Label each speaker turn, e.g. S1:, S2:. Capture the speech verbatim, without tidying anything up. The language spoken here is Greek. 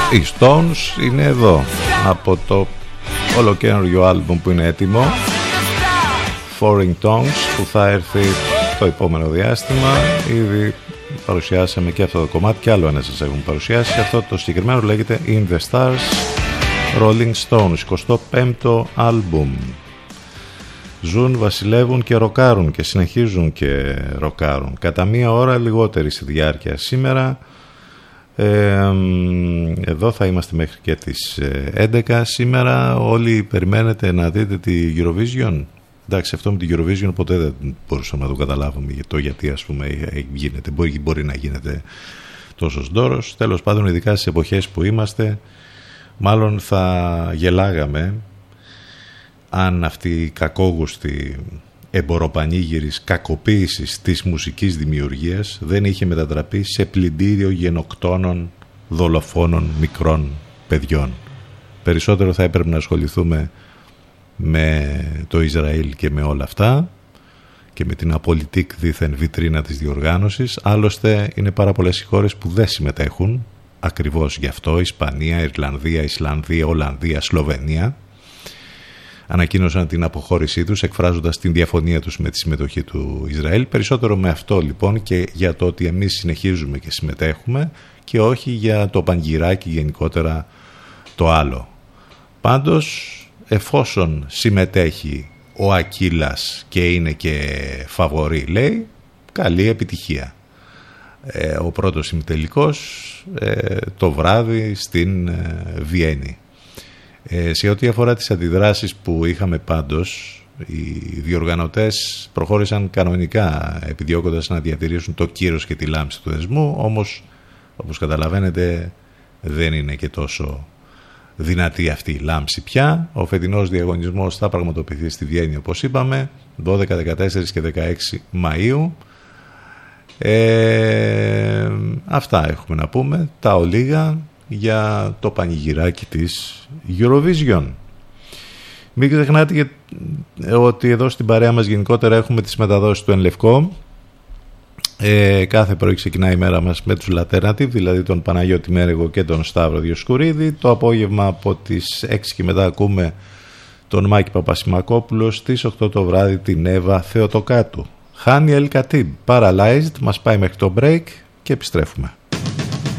S1: Οι Stones είναι εδώ από το ολοκαίριο άλμπουμ που είναι έτοιμο, Foreign Tongues, που θα έρθει το επόμενο διάστημα. Ήδη παρουσιάσαμε και αυτό το κομμάτι και άλλο ένα σας έχουν παρουσιάσει. Αυτό το συγκεκριμένο λέγεται In the Stars, Rolling Stones, εικοστό πέμπτο άλμπουμ. Ζουν, βασιλεύουν και ροκάρουν και συνεχίζουν και ροκάρουν. Κατά μία ώρα λιγότερη στη διάρκεια σήμερα. Ε, εδώ θα είμαστε μέχρι και τις έντεκα. Σήμερα όλοι περιμένετε να δείτε τη Eurovision. Εντάξει, αυτό με την Eurovision ποτέ δεν μπορούσαμε να το καταλάβουμε για το γιατί, ας πούμε, γίνεται. Μπορεί, μπορεί να γίνεται τόσος ντόρος. Τέλος πάντων, ειδικά στις εποχές που είμαστε, μάλλον θα γελάγαμε αν αυτή η κακόγουστη εμποροπανήγυρης κακοποίησης της μουσικής δημιουργίας δεν είχε μετατραπεί σε πλυντήριο γενοκτώνων, δολοφόνων μικρών παιδιών. Περισσότερο θα έπρεπε να ασχοληθούμε με το Ισραήλ και με όλα αυτά και με την απολυτικ δίθεν βιτρίνα της διοργάνωσης. Άλλωστε είναι πάρα πολλές οι χώρες που δεν συμμετέχουν ακριβώς γι' αυτό. Ισπανία, Ιρλανδία, Ισλανδία, Ολλανδία, Σλοβενία ανακοίνωσαν την αποχώρησή τους, εκφράζοντας την διαφωνία τους με τη συμμετοχή του Ισραήλ. Περισσότερο με αυτό λοιπόν και για το ότι εμείς συνεχίζουμε και συμμετέχουμε και όχι για το πανγυράκι γενικότερα το άλλο. Πάντως, εφόσον συμμετέχει ο Ακύλας και είναι και φαβορί, λέει, καλή επιτυχία. Ε, ο πρώτος ημιτελικός ε, το βράδυ στην ε, Βιέννη. Ε, σε ό,τι αφορά τις αντιδράσεις που είχαμε πάντως, οι διοργανωτές προχώρησαν κανονικά επιδιώκοντας να διατηρήσουν το κύρος και τη λάμψη του δεσμού, όμως όπως καταλαβαίνετε δεν είναι και τόσο δυνατή αυτή η λάμψη πια. Ο φετινός διαγωνισμός θα πραγματοποιηθεί στη Βιέννη, όπως είπαμε, δώδεκα, δεκατέσσερα και δεκαέξι Μαΐου. Ε, αυτά έχουμε να πούμε, τα ολίγα για το πανηγυράκι της Eurovision. Μην ξεχνάτε ότι εδώ στην παρέα μας γενικότερα έχουμε τις μεταδόσεις του Εν Λευκό. Ε, κάθε πρωί ξεκινάει η μέρα μας με τους Alternative, δηλαδή τον Παναγιώτη Μέρεγο και τον Σταύρο Διοσκουρίδη. Το απόγευμα από τις έξι και μετά ακούμε τον Μάκη Παπασημακόπουλο. Στις οκτώ το βράδυ την Εύα Θεοτοκάτου. Χάνι Ελ Κατίμπ, Paralyzed, μας πάει μέχρι το break και επιστρέφουμε.